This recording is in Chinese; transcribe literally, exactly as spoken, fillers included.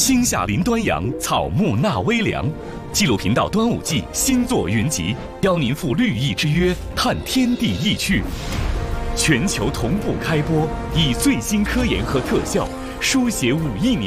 星下临端阳，草木纳微凉。纪录频道端午季新作云集，邀您赴绿意之约，探天地意趣。全球同步开播，以最新科研和特效书写五亿年。